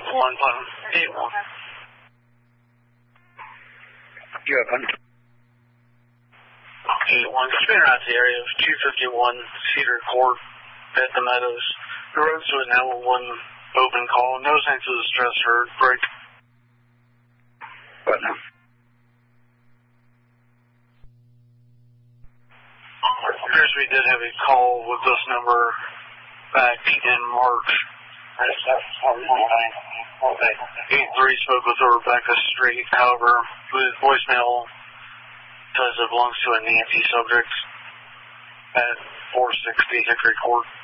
181. You open. 81. Just been around the area of 251 Cedar Court at the Meadows. The road's to a 911 open call. No sense of distress heard. Break. What now? Appears we did have a call with this number back in March. 8-3 spoke with Rebecca Street. However, the voicemail says it belongs to a Nancy subject at 460 Hickory Court.